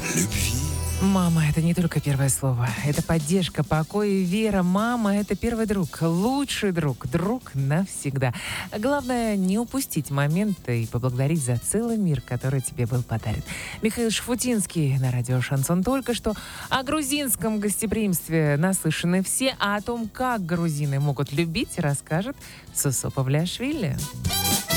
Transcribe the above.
любви. Мама — это не только первое слово. Это поддержка, покой и вера. Мама — это первый друг, лучший друг, друг навсегда. Главное — не упустить момента и поблагодарить за целый мир, который тебе был подарен. Михаил Шафутинский на радио «Шансон» только что о грузинском гостеприимстве наслышаны все, а о том, как грузины могут любить, расскажет Сусо Павлиашвили.